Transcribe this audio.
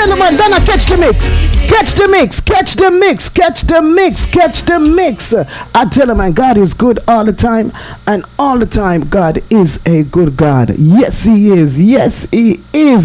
gentlemen, Donna, catch the mix. Catch the mix. Catch the mix. Catch the mix. Catch the mix. I tell you, man, God is good all the time. And all the time, God is a good God. Yes, He is. Yes, He is.